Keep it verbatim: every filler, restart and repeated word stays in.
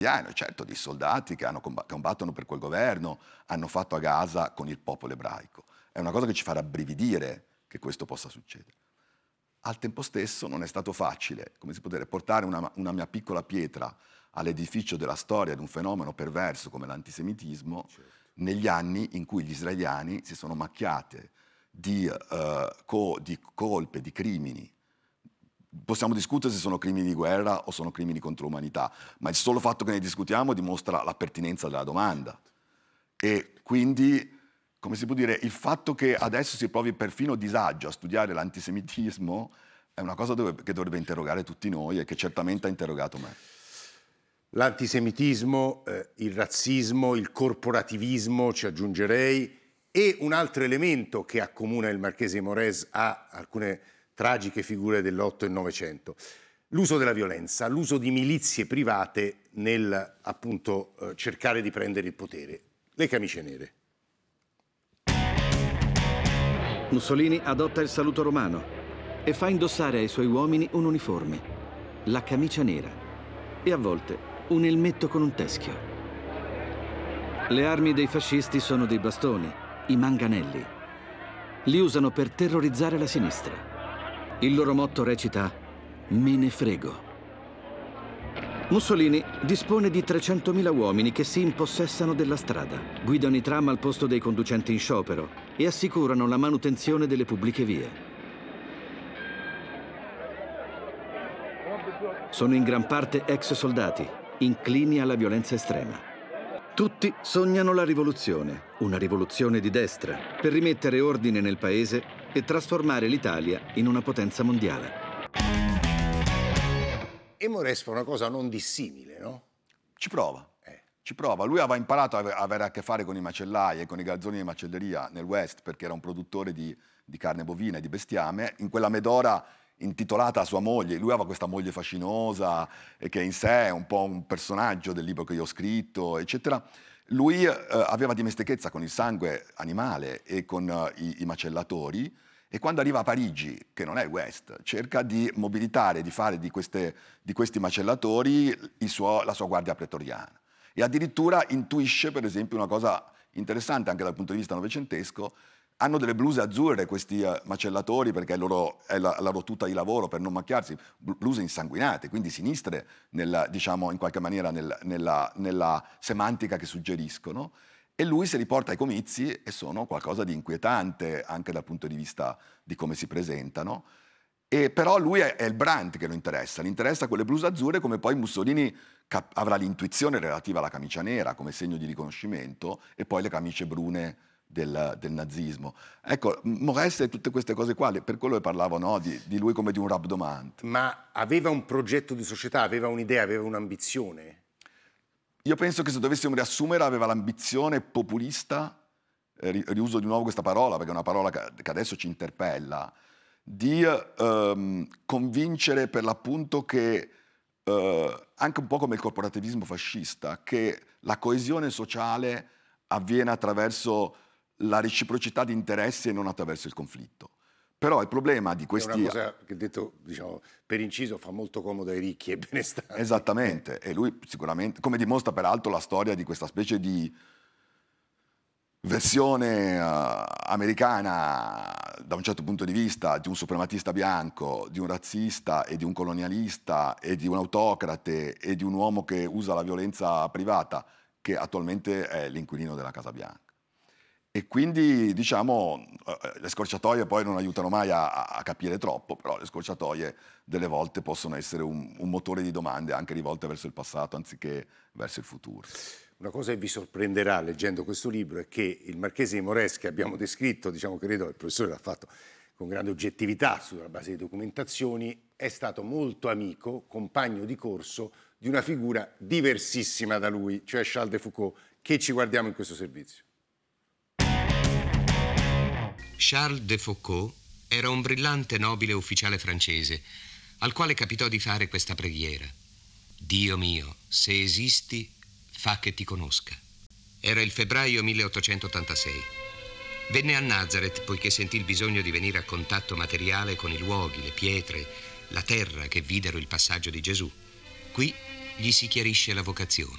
certo, di soldati che hanno comb- combattono per quel governo, hanno fatto a Gaza con il popolo ebraico. È una cosa che ci fa rabbrividire che questo possa succedere. Al tempo stesso non è stato facile, come si può dire, portare una, una mia piccola pietra all'edificio della storia di un fenomeno perverso come l'antisemitismo, certo, negli anni in cui gli israeliani si sono macchiati di, uh, co- di colpe, di crimini. Possiamo discutere se sono crimini di guerra o sono crimini contro l'umanità, ma il solo fatto che ne discutiamo dimostra la pertinenza della domanda. E quindi, come si può dire, il fatto che adesso si provi perfino disagio a studiare l'antisemitismo è una cosa dove, che dovrebbe interrogare tutti noi e che certamente ha interrogato me. L'antisemitismo, eh, il razzismo, il corporativismo, ci aggiungerei, e un altro elemento che accomuna il Marchese di Moraes a alcune tragiche figure dell'Otto e Novecento: l'uso della violenza, l'uso di milizie private nel, appunto, eh, cercare di prendere il potere. Le camicie nere. Mussolini adotta il saluto romano e fa indossare ai suoi uomini un uniforme, la camicia nera, e a volte un elmetto con un teschio. Le armi dei fascisti sono dei bastoni, i manganelli. Li usano per terrorizzare la sinistra. Il loro motto recita: "Me ne frego". Mussolini dispone di trecentomila uomini che si impossessano della strada, guidano i tram al posto dei conducenti in sciopero e assicurano la manutenzione delle pubbliche vie. Sono in gran parte ex soldati, inclini alla violenza estrema. Tutti sognano la rivoluzione, una rivoluzione di destra, per rimettere ordine nel paese e trasformare l'Italia in una potenza mondiale. E Moraes fa una cosa non dissimile, no? Ci prova, eh. ci prova. Lui aveva imparato a avere a che fare con i macellai e con i garzoni di macelleria nel West, perché era un produttore di, di carne bovina e di bestiame. In quella Medora intitolata a sua moglie, lui aveva questa moglie fascinosa e che in sé è un po' un personaggio del libro che io ho scritto, eccetera. Lui eh, aveva dimestichezza con il sangue animale e con uh, i, i macellatori, e quando arriva a Parigi, che non è il West, cerca di mobilitare, di fare di, queste, di questi macellatori il suo, la sua guardia pretoriana. E addirittura intuisce, per esempio, una cosa interessante anche dal punto di vista novecentesco: hanno delle bluse azzurre questi uh, macellatori, perché è, loro, è la, la loro tuta di lavoro per non macchiarsi, bluse insanguinate, quindi sinistre, nel, diciamo, in qualche maniera nel, nella, nella semantica che suggeriscono. E lui se li porta ai comizi e sono qualcosa di inquietante anche dal punto di vista di come si presentano. E però lui è, è il brand che lo interessa, gli interessa quelle bluse azzurre, come poi Mussolini cap- avrà l'intuizione relativa alla camicia nera come segno di riconoscimento, e poi le camicie brune del, del nazismo. Ecco, Moraes e tutte queste cose qua, per quello che parlavo, no, di, di lui come di un rabdomante. Ma aveva un progetto di società, aveva un'idea, aveva un'ambizione? Io penso che se dovessimo riassumere, aveva l'ambizione populista, eh, riuso di nuovo questa parola perché è una parola che, che adesso ci interpella, di ehm, convincere per l'appunto che, eh, anche un po' come il corporativismo fascista, che la coesione sociale avviene attraverso la reciprocità di interessi e non attraverso il conflitto. Però il problema di questi... È una cosa che, detto, diciamo, per inciso, fa molto comodo ai ricchi e benestanti. Esattamente, e lui sicuramente, come dimostra peraltro la storia di questa specie di versione uh, americana, da un certo punto di vista, di un suprematista bianco, di un razzista e di un colonialista e di un autocrate e di un uomo che usa la violenza privata, che attualmente è l'inquilino della Casa Bianca. E quindi, diciamo, le scorciatoie poi non aiutano mai a, a capire troppo, però le scorciatoie delle volte possono essere un, un motore di domande anche rivolte verso il passato anziché verso il futuro. Una cosa che vi sorprenderà leggendo questo libro è che il Marchese di Moraes, che abbiamo descritto, diciamo, credo il professore l'ha fatto con grande oggettività sulla base di documentazioni, è stato molto amico, compagno di corso di una figura diversissima da lui, cioè Charles de Foucauld, che ci guardiamo in questo servizio. Charles de Foucauld era un brillante nobile ufficiale francese al quale capitò di fare questa preghiera: Dio mio, se esisti, fa che ti conosca. Era il febbraio milleottocentottantasei. Venne a Nazareth poiché sentì il bisogno di venire a contatto materiale con i luoghi, le pietre, la terra che videro il passaggio di Gesù. Qui gli si chiarisce la vocazione.